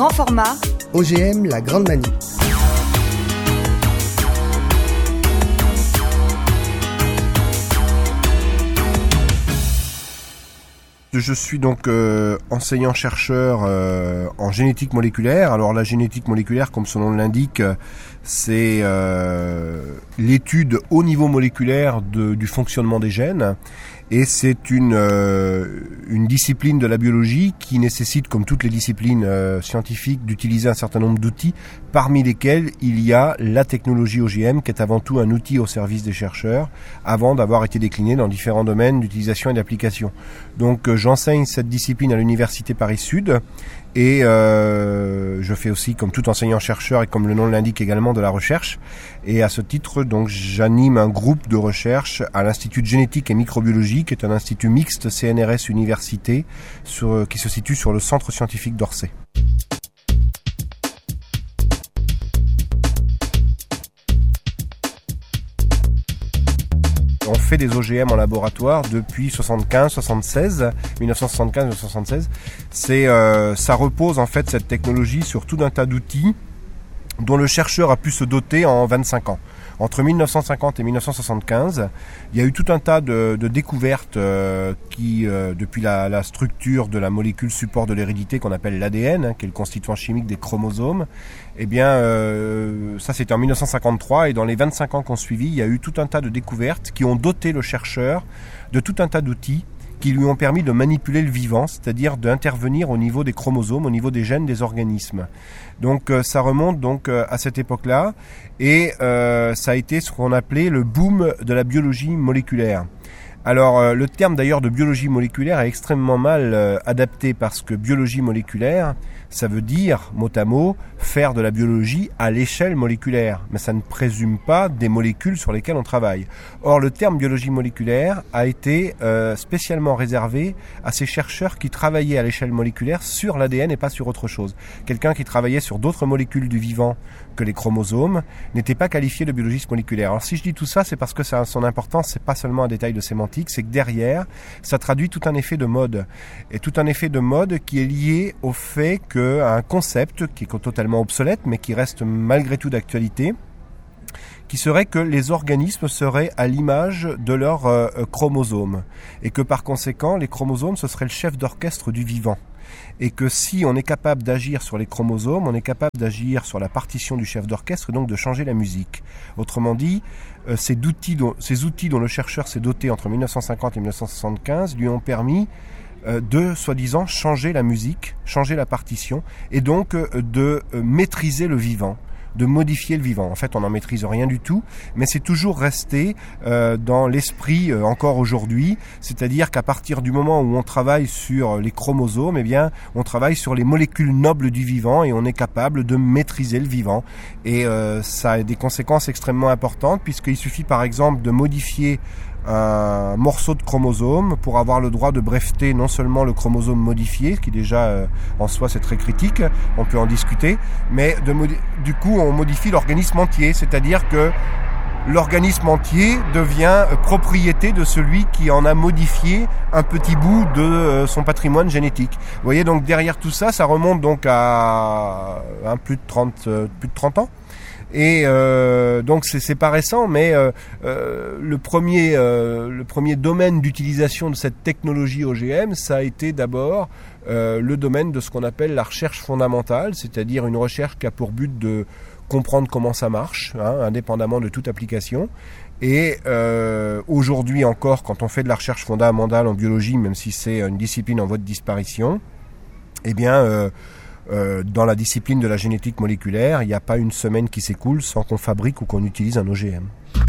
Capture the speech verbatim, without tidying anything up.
Grand format. O G M, la grande manie. Je suis donc euh, enseignant-chercheur euh, en génétique moléculaire. Alors la génétique moléculaire, comme son nom l'indique, c'est euh, l'étude au niveau moléculaire de, du fonctionnement des gènes. Et c'est une, euh, une discipline de la biologie qui nécessite, comme toutes les disciplines euh, scientifiques, d'utiliser un certain nombre d'outils, parmi lesquels il y a la technologie O G M, qui est avant tout un outil au service des chercheurs, avant d'avoir été décliné dans différents domaines d'utilisation et d'application. Donc euh, j'enseigne cette discipline à l'Université Paris-Sud, et euh, je fais aussi, comme tout enseignant-chercheur et comme le nom l'indique, également de la recherche. Et à ce titre, donc, j'anime un groupe de recherche à l'Institut de génétique et microbiologie, qui est un institut mixte C N R S Université, sur, qui se situe sur le centre scientifique d'Orsay. On fait des O G M en laboratoire depuis soixante-quinze soixante-seize, mille neuf cent soixante-quinze mille neuf cent soixante-seize. C'est, euh, ça repose en fait cette technologie sur tout un tas d'outils dont le chercheur a pu se doter en vingt-cinq ans. Entre mille neuf cent cinquante et mille neuf cent soixante-quinze, il y a eu tout un tas de, de découvertes euh, qui, euh, depuis la, la structure de la molécule support de l'hérédité qu'on appelle l'A D N, hein, qui est le constituant chimique des chromosomes, eh bien, euh, ça c'était en mille neuf cent cinquante-trois, et dans les vingt-cinq ans qui ont suivi, il y a eu tout un tas de découvertes qui ont doté le chercheur de tout un tas d'outils qui lui ont permis de manipuler le vivant, c'est-à-dire d'intervenir au niveau des chromosomes, au niveau des gènes des organismes. Donc euh, ça remonte donc euh, à cette époque-là, et euh, ça a été ce qu'on appelait le boom de la biologie moléculaire. Alors euh, le terme d'ailleurs de biologie moléculaire est extrêmement mal euh, adapté, parce que biologie moléculaire, ça veut dire, mot à mot, faire de la biologie à l'échelle moléculaire. Mais ça ne présume pas des molécules sur lesquelles on travaille. Or, le terme biologie moléculaire a été euh, spécialement réservé à ces chercheurs qui travaillaient à l'échelle moléculaire sur l'A D N et pas sur autre chose. Quelqu'un qui travaillait sur d'autres molécules du vivant que les chromosomes n'était pas qualifié de biologiste moléculaire. Alors si je dis tout ça, c'est parce que ça a son importance, c'est pas seulement un détail de sémantique, c'est que derrière, ça traduit tout un effet de mode. Et tout un effet de mode qui est lié au fait que à un concept qui est totalement obsolète, mais qui reste malgré tout d'actualité, qui serait que les organismes seraient à l'image de leurs euh, chromosomes, et que par conséquent, les chromosomes, ce serait le chef d'orchestre du vivant. Et que si on est capable d'agir sur les chromosomes, on est capable d'agir sur la partition du chef d'orchestre, et donc de changer la musique. Autrement dit, euh, ces, outils dont, ces outils dont le chercheur s'est doté entre mille neuf cent cinquante et mille neuf cent soixante-quinze lui ont permis de, soi-disant, changer la musique, changer la partition, et donc de maîtriser le vivant, de modifier le vivant. En fait, on n'en maîtrise rien du tout, mais c'est toujours resté euh, dans l'esprit euh, encore aujourd'hui, c'est-à-dire qu'à partir du moment où on travaille sur les chromosomes, eh bien, on travaille sur les molécules nobles du vivant, et on est capable de maîtriser le vivant. Et euh, ça a des conséquences extrêmement importantes, puisqu'il suffit par exemple de modifier un morceau de chromosome pour avoir le droit de breveter non seulement le chromosome modifié, ce qui déjà euh, en soi c'est très critique, on peut en discuter, mais de modi- du coup on modifie l'organisme entier, c'est-à-dire que l'organisme entier devient propriété de celui qui en a modifié un petit bout de euh, son patrimoine génétique. Vous voyez, donc derrière tout ça, ça remonte donc à hein, plus de trente, euh, plus de trente ans. Et euh, donc c'est, c'est pas récent, mais euh, euh, le premier euh, le premier domaine d'utilisation de cette technologie O G M, ça a été d'abord euh, le domaine de ce qu'on appelle la recherche fondamentale, c'est-à-dire une recherche qui a pour but de comprendre comment ça marche, hein, indépendamment de toute application. Et euh, aujourd'hui encore, quand on fait de la recherche fondamentale en biologie, même si c'est une discipline en voie de disparition, eh bien euh, Euh, dans la discipline de la génétique moléculaire, il n'y a pas une semaine qui s'écoule sans qu'on fabrique ou qu'on utilise un O G M.